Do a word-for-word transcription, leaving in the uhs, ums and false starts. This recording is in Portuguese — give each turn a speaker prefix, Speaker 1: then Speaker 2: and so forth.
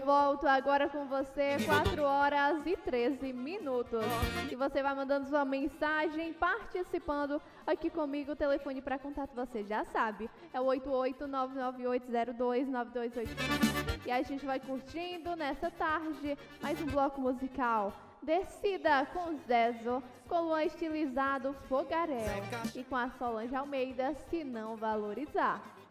Speaker 1: volto agora com você, quatro horas e treze minutos. E você vai mandando sua mensagem, participando aqui comigo. O telefone para contato você já sabe, é o oito oito nove nove oito zero dois nove dois oito cinco. E a gente vai curtindo nessa tarde mais um bloco musical. Descida com Zezo, com Luan Estilizado, Fogaréu. E com a Solange Almeida, Se Não Valorizar.